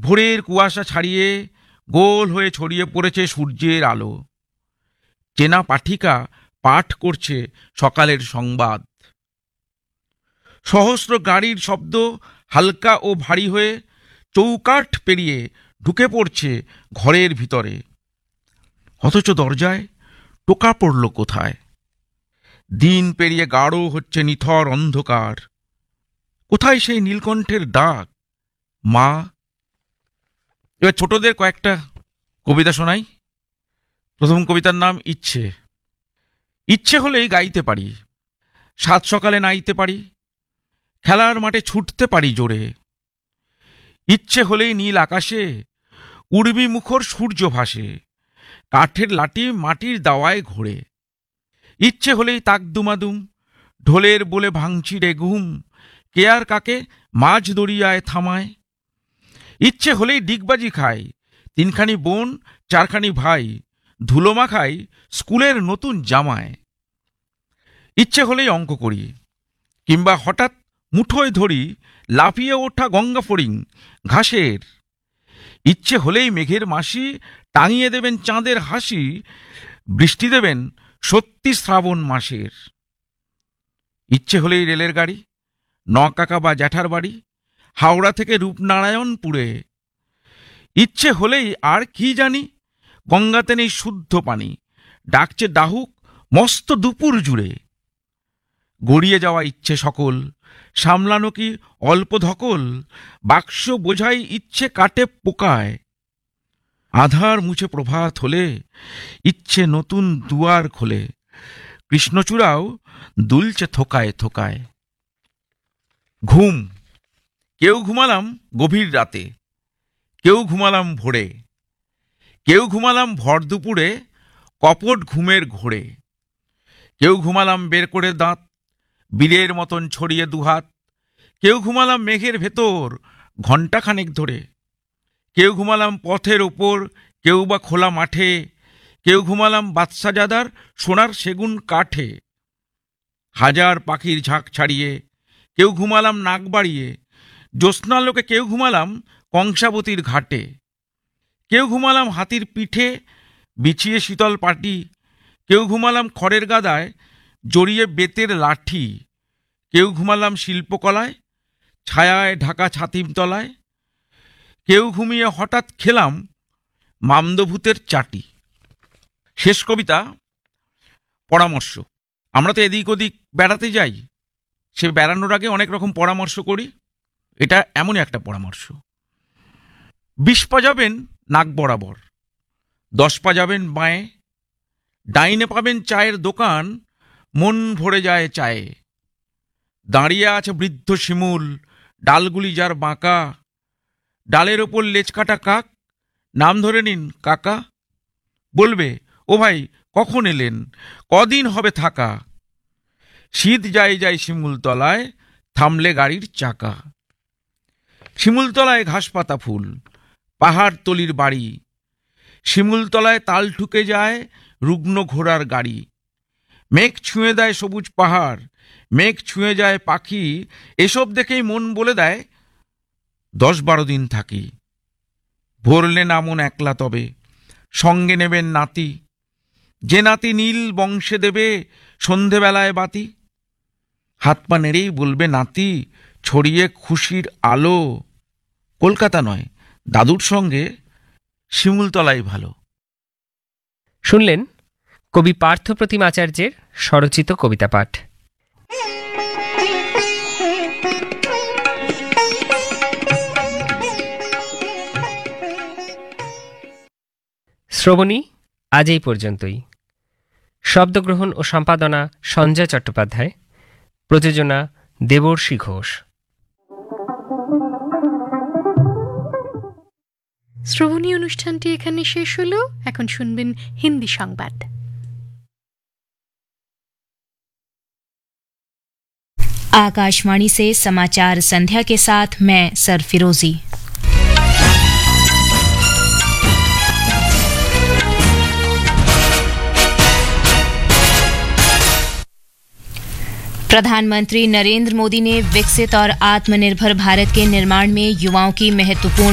ভোরের কুয়াশা ছাড়িয়ে গোল হয়ে ছড়িয়ে পড়েছে সূর্যের আলো। চেনা পাঠিকা পাঠ করছে সকালের সংবাদ। সহস্র গাড়ির শব্দ হালকা ও ভারী হয়ে চৌকাঠ পেরিয়ে ঢুকে পড়ছে ঘরের ভিতরে। অথচ দরজায় টোকা পড়ল কোথায়? দিন পেরিয়ে গাঢ় হচ্ছে নিথর অন্ধকার। কোথায় সেই নীলকণ্ঠের ডাক? মা। এবার ছোটদের কয়েকটা কবিতা শোনাই। প্রথম কবিতার নাম ইচ্ছে। ইচ্ছে হলেই গাইতে পারি, সাত সকালে নাইতে পারি, খেলার মাঠে ছুটতে পারি জোরে। ইচ্ছে হলেই নীল আকাশে উর্মি মুখর সূর্য ভাসে, কাঠের লাঠি মাটির দাওয়ায় ঘোরে। ইচ্ছে হলেই তাক দুমাদুম ঢোলের বলে ভাঙছি রে ঘুম, কে আর কাকে মাঝ দরিয়ায় থামায়। ইচ্ছে হলেই ডিগবাজি খাই, তিনখানি বোন চারখানি ভাই, ধুলো মাখাই স্কুলের নতুন জামায়। ইচ্ছে হলেই অঙ্ক করি, কিংবা হঠাৎ মুঠোয় ধরি লাফিয়ে ওঠা গঙ্গা ফড়িং ঘাসের। ইচ্ছে হলেই মেঘের মাসি টাঙিয়ে দেবেন চাঁদের হাসি, বৃষ্টি দেবেন সত্যি শ্রাবণ মাসের। ইচ্ছে হলেই রেলের গাড়ি, নকাকা বা জ্যাঠার বাড়ি, হাওড়া থেকে রূপনারায়ণপুরে। ইচ্ছে হলেই আর কি জানি, গঙ্গাতে নেই শুদ্ধ পানি, ডাকছে ডাহুক মস্ত দুপুর জুড়ে। গড়িয়ে যাওয়া ইচ্ছে সকল, সামলানো কি অল্প ধকল, বাক্স বোঝাই ইচ্ছে কাটে পোকায়। আধার মুছে প্রভাত হলে ইচ্ছে নতুন দুয়ার খোলে, কৃষ্ণচূড়াও দুলছে থোকায় থোকায়। ঘুম। কেউ ঘুমালাম গভীর রাতে, কেউ ঘুমালাম ভোরে, কেউ ঘুমালাম ভর দুপুরে কপট ঘুমের ঘোরে। কেউ ঘুমালাম বের করে দাঁত বীরের মতন ছড়িয়ে দুহাত, কেউ ঘুমালাম মেঘের ভেতর ঘণ্টাখানেক ধরে। কেউ ঘুমালাম পথের ওপর, কেউ বা খোলা মাঠে, কেউ ঘুমালাম বাদশাজাদার সোনার সেগুন কাঠে। হাজার পাখির ঝাঁক ছাড়িয়ে কেউ ঘুমালাম নাক বাড়িয়ে, জ্যোৎস্নালোকে কেউ ঘুমালাম কংসাবতীর ঘাটে। কেউ ঘুমালাম হাতির পিঠে বিছিয়ে শীতল পাটি, কেউ ঘুমালাম খড়ের গাদায় জড়িয়ে বেতের লাঠি। কেউ ঘুমালাম শিল্পকলায় ছায়ায় ঢাকা ছাতিমতলায়, কেউ ঘুমিয়ে হঠাৎ খেলাম মামদভূতের চাটি। শেষ কবিতা পরামর্শ। আমরা তো এদিক ওদিক বেড়াতে যাই, সে বেড়ানোর আগে অনেক রকম পরামর্শ করি। এটা এমনই একটা পরামর্শ। 20 পা যাবেন নাক বরাবর, 10 পা যাবেন বাঁয়ে, ডাইনে পাবেন চায়ের দোকান, মন ভরে যায় চায়ে। দাঁড়িয়ে আছে বৃদ্ধ শিমুল, ডালগুলি যার বাঁকা, ডালের ওপর লেজ কাটা কাক, নাম ধরে নিন কাকা। বলবে, ও ভাই কখন এলেন, কদিন হবে থাকা। শীত যায় যায় শিমুলতলায়, থামলে গাড়ির চাকা। শিমুলতলায় ঘাস পাতা ফুল, পাহাড়তলির বাড়ি, শিমুলতলায় তাল ঠুকে যায় রুগ্ন ঘোড়ার গাড়ি। মেঘ ছুঁয়ে দেয় সবুজ পাহাড়, মেঘ ছুঁয়ে যায় পাখি, এসব দেখেই মন বলে দেয় 10-12 দিন থাকি। ভরলে না মন একলা তবে, সঙ্গে নেবেন নাতি, যে নাতি নীল বংশে দেবে সন্ধেবেলায় বাতি। হাত পা নেড়েই বলবে নাতি, ছড়িয়ে খুশির আলো, কলকাতা নয় দাদুর সঙ্গে শিমুলতলাই ভালো। শুনলেন কবি পার্থপ্রতিম আচার্যের স্বরচিত কবিতা পাঠ। শ্রবণী আজ এই পর্যন্তই। শব্দগ্রহণ ও সম্পাদনা সঞ্জয় চট্টোপাধ্যায়, প্রযোজনা দেবর্ষী ঘোষ। শ্রবণী অনুষ্ঠানটি এখানে শেষ হলো। এখন শুনবেন হিন্দি সংবাদ। आकाशवाणी से समाचार संध्या के साथ मैं सरफिरोजी। प्रधानमंत्री नरेंद्र मोदी ने विकसित और आत्मनिर्भर भारत के निर्माण में युवाओं की महत्वपूर्ण